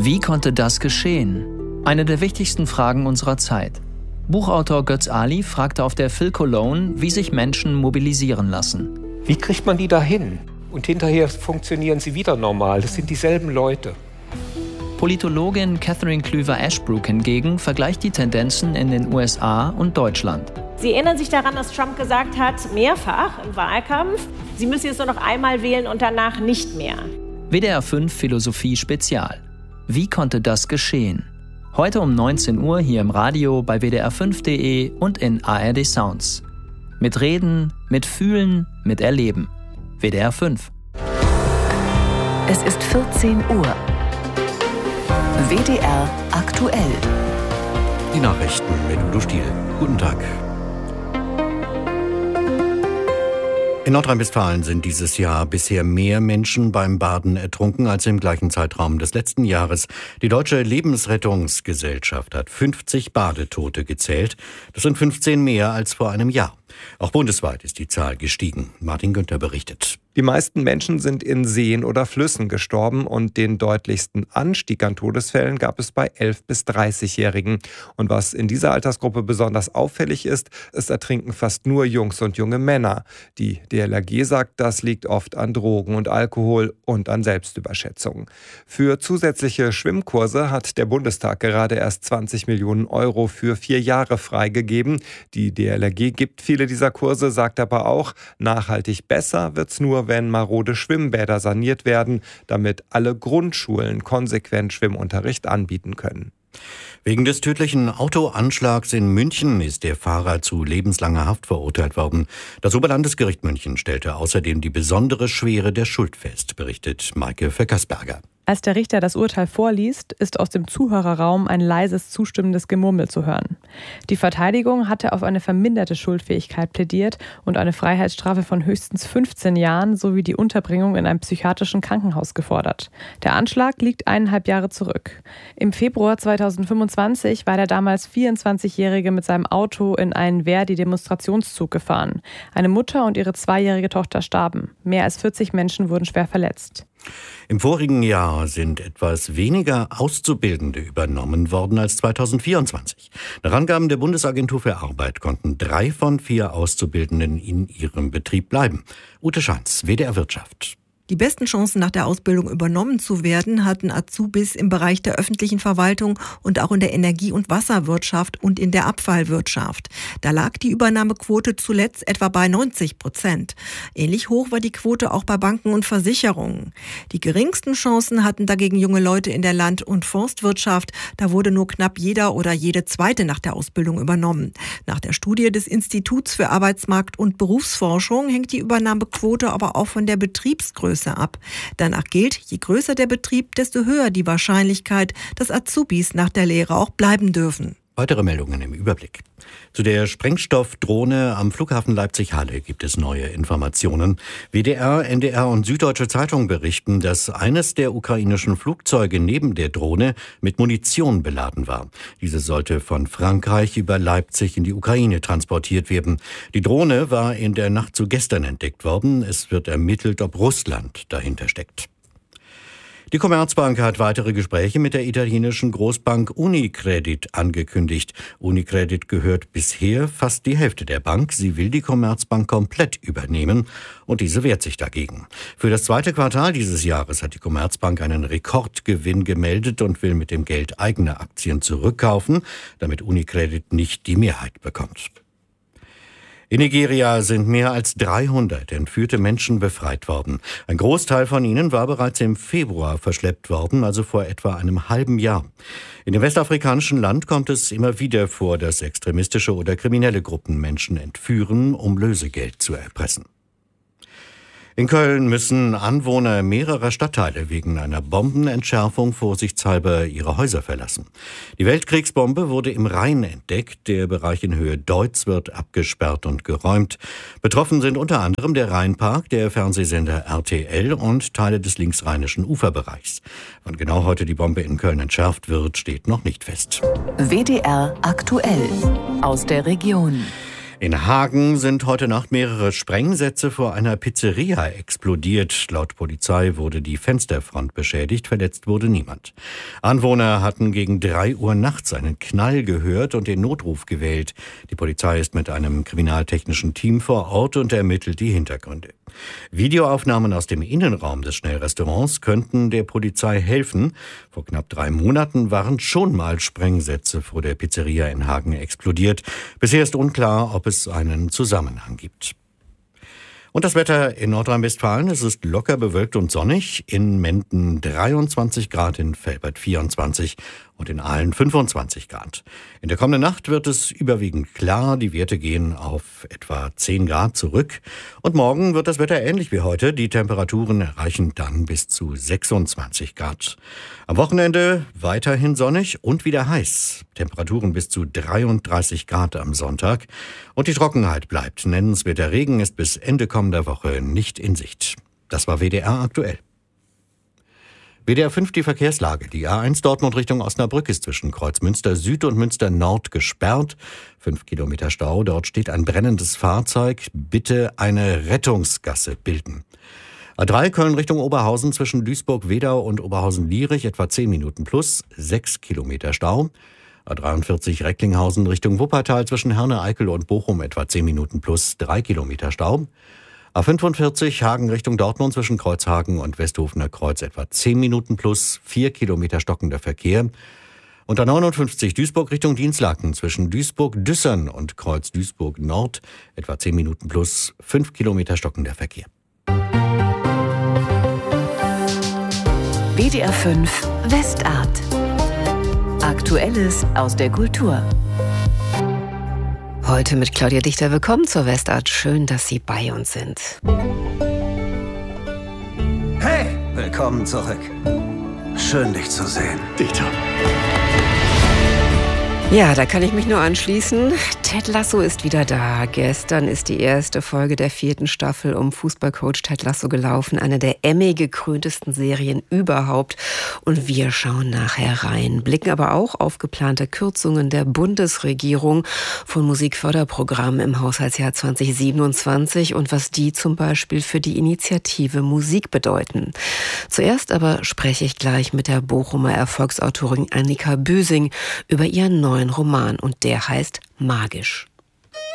Wie konnte das geschehen? Eine der wichtigsten Fragen unserer Zeit. Buchautor Götz Ali fragte auf der Phil Cologne, wie sich Menschen mobilisieren lassen. Wie kriegt man die da hin? Und hinterher funktionieren sie wieder normal. Das sind dieselben Leute. Politologin Catherine Klüver-Ashbrook hingegen vergleicht die Tendenzen in den USA und Deutschland. Sie erinnern sich daran, dass Trump gesagt hat, mehrfach im Wahlkampf, Sie müssen jetzt nur noch einmal wählen und danach nicht mehr. WDR 5 Philosophie Spezial. Wie konnte das geschehen? Heute um 19 Uhr hier im Radio bei wdr5.de und in ARD Sounds. Mit Reden, mit Fühlen, mit Erleben. WDR 5. Es ist 14 Uhr. WDR aktuell. Die Nachrichten mit Udo Stiel. Guten Tag. In Nordrhein-Westfalen sind dieses Jahr bisher mehr Menschen beim Baden ertrunken als im gleichen Zeitraum des letzten Jahres. Die Deutsche Lebensrettungsgesellschaft hat 50 Badetote gezählt. Das sind 15 mehr als vor einem Jahr. Auch bundesweit ist die Zahl gestiegen. Martin Günther berichtet. Die meisten Menschen sind in Seen oder Flüssen gestorben und den deutlichsten Anstieg an Todesfällen gab es bei 11- bis 30-Jährigen. Und was in dieser Altersgruppe besonders auffällig ist, es ertrinken fast nur Jungs und junge Männer. Die DLRG sagt, das liegt oft an Drogen und Alkohol und an Selbstüberschätzung. Für zusätzliche Schwimmkurse hat der Bundestag gerade erst 20 Millionen Euro für 4 Jahre freigegeben. Die DLRG gibt viele dieser Kurse, sagt aber auch, nachhaltig besser wird's nur, wenn marode Schwimmbäder saniert werden, damit alle Grundschulen konsequent Schwimmunterricht anbieten können. Wegen des tödlichen Autoanschlags in München ist der Fahrer zu lebenslanger Haft verurteilt worden. Das Oberlandesgericht München stellte außerdem die besondere Schwere der Schuld fest, berichtet Maike Vöckersberger. Als der Richter das Urteil vorliest, ist aus dem Zuhörerraum ein leises, zustimmendes Gemurmel zu hören. Die Verteidigung hatte auf eine verminderte Schuldfähigkeit plädiert und eine Freiheitsstrafe von höchstens 15 Jahren sowie die Unterbringung in einem psychiatrischen Krankenhaus gefordert. Der Anschlag liegt 1,5 Jahre zurück. Im Februar 2025 war der damals 24-Jährige mit seinem Auto in einen Verdi-Demonstrationszug gefahren. Eine Mutter und ihre 2-jährige Tochter starben. Mehr als 40 Menschen wurden schwer verletzt. Im vorigen Jahr sind etwas weniger Auszubildende übernommen worden als 2024. Nach Angaben der Bundesagentur für Arbeit konnten 3 von 4 Auszubildenden in ihrem Betrieb bleiben. Ute Schanz, WDR Wirtschaft. Die besten Chancen, nach der Ausbildung übernommen zu werden, hatten Azubis im Bereich der öffentlichen Verwaltung und auch in der Energie- und Wasserwirtschaft und in der Abfallwirtschaft. Da lag die Übernahmequote zuletzt etwa bei 90%. Ähnlich hoch war die Quote auch bei Banken und Versicherungen. Die geringsten Chancen hatten dagegen junge Leute in der Land- und Forstwirtschaft. Da wurde nur knapp jeder oder jede Zweite nach der Ausbildung übernommen. Nach der Studie des Instituts für Arbeitsmarkt- und Berufsforschung hängt die Übernahmequote aber auch von der Betriebsgröße ab. Danach gilt, je größer der Betrieb, desto höher die Wahrscheinlichkeit, dass Azubis nach der Lehre auch bleiben dürfen. Weitere Meldungen im Überblick. Zu der Sprengstoffdrohne am Flughafen Leipzig-Halle gibt es neue Informationen. WDR, NDR und Süddeutsche Zeitung berichten, dass eines der ukrainischen Flugzeuge neben der Drohne mit Munition beladen war. Diese sollte von Frankreich über Leipzig in die Ukraine transportiert werden. Die Drohne war in der Nacht zu gestern entdeckt worden. Es wird ermittelt, ob Russland dahinter steckt. Die Commerzbank hat weitere Gespräche mit der italienischen Großbank Unicredit angekündigt. Unicredit gehört bisher fast die Hälfte der Bank. Sie will die Commerzbank komplett übernehmen und diese wehrt sich dagegen. Für das 2. Quartal dieses Jahres hat die Commerzbank einen Rekordgewinn gemeldet und will mit dem Geld eigene Aktien zurückkaufen, damit Unicredit nicht die Mehrheit bekommt. In Nigeria sind mehr als 300 entführte Menschen befreit worden. Ein Großteil von ihnen war bereits im Februar verschleppt worden, also vor etwa einem halben Jahr. In dem westafrikanischen Land kommt es immer wieder vor, dass extremistische oder kriminelle Gruppen Menschen entführen, um Lösegeld zu erpressen. In Köln müssen Anwohner mehrerer Stadtteile wegen einer Bombenentschärfung vorsichtshalber ihre Häuser verlassen. Die Weltkriegsbombe wurde im Rhein entdeckt. Der Bereich in Höhe Deutz wird abgesperrt und geräumt. Betroffen sind unter anderem der Rheinpark, der Fernsehsender RTL und Teile des linksrheinischen Uferbereichs. Wann genau heute die Bombe in Köln entschärft wird, steht noch nicht fest. WDR aktuell aus der Region. In Hagen sind heute Nacht mehrere Sprengsätze vor einer Pizzeria explodiert. Laut Polizei wurde die Fensterfront beschädigt, verletzt wurde niemand. Anwohner hatten gegen 3 Uhr nachts einen Knall gehört und den Notruf gewählt. Die Polizei ist mit einem kriminaltechnischen Team vor Ort und ermittelt die Hintergründe. Videoaufnahmen aus dem Innenraum des Schnellrestaurants könnten der Polizei helfen. Vor knapp 3 Monaten waren schon mal Sprengsätze vor der Pizzeria in Hagen explodiert. Bisher ist unklar, ob es einen Zusammenhang gibt. Und das Wetter in Nordrhein-Westfalen, es ist locker bewölkt und sonnig. In Menden 23 Grad, in Velbert 24 und in Aalen 25 Grad. In der kommenden Nacht wird es überwiegend klar. Die Werte gehen auf etwa 10 Grad zurück. Und morgen wird das Wetter ähnlich wie heute. Die Temperaturen erreichen dann bis zu 26 Grad. Am Wochenende weiterhin sonnig und wieder heiß. Temperaturen bis zu 33 Grad am Sonntag. Und die Trockenheit bleibt. Nennenswerter Regen ist bis Ende kommender Woche nicht in Sicht. Das war WDR aktuell. WDR 5 die Verkehrslage. Die A1 Dortmund Richtung Osnabrück ist zwischen Kreuzmünster Süd und Münster Nord gesperrt. 5 Kilometer Stau. Dort steht ein brennendes Fahrzeug. Bitte eine Rettungsgasse bilden. A3 Köln Richtung Oberhausen zwischen Duisburg-Wedau und Oberhausen-Lierich etwa 10 Minuten plus. 6 Kilometer Stau. A43 Recklinghausen Richtung Wuppertal zwischen Herne-Eickel und Bochum etwa 10 Minuten plus. 3 Kilometer Stau. A45 Hagen Richtung Dortmund zwischen Kreuzhagen und Westhofener Kreuz etwa 10 Minuten plus, 4 Kilometer stockender Verkehr. Und A59 Duisburg Richtung Dienstlaken zwischen Duisburg-Düssern und Kreuz Duisburg Nord etwa 10 Minuten plus, 5 Kilometer stockender Verkehr. WDR 5 Westart. Aktuelles aus der Kultur. Heute mit Claudia Dichter. Willkommen zur Westart. Schön, dass Sie bei uns sind. Hey, willkommen zurück. Schön, dich zu sehen. Dichter. Ja, da kann ich mich nur anschließen. Ted Lasso ist wieder da. Gestern ist die erste Folge der 4. Staffel um Fußballcoach Ted Lasso gelaufen. Eine der Emmy-gekröntesten Serien überhaupt. Und wir schauen nachher rein. Blicken aber auch auf geplante Kürzungen der Bundesregierung von Musikförderprogrammen im Haushaltsjahr 2027 und was die zum Beispiel für die Initiative Musik bedeuten. Zuerst aber spreche ich gleich mit der Bochumer Erfolgsautorin Annika Büsing über ihren neuen Roman und der heißt Magisch.